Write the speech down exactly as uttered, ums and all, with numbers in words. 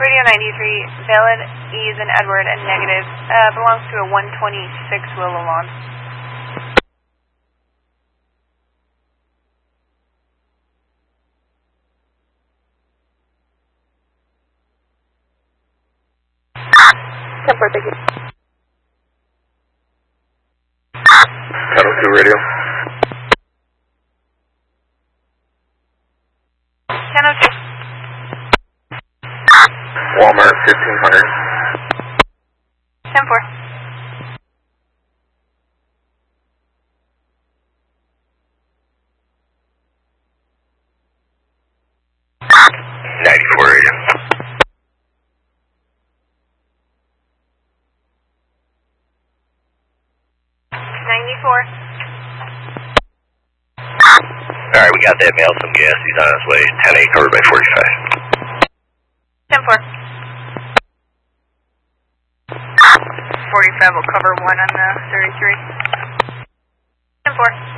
Radio ninety-three, valid, E is in Edward, and negative, uh, belongs to a one twenty-six Willow Lawn. ten four, thank you. Tunnel two radio. ten oh two. Walmart fifteen hundred. ten four. ninety-four radio. ninety-four. Alright, we got that mail, some gas, he's on his way. ten eight covered by forty-five. ten four. forty-five will cover one on the thirty-three. ten four.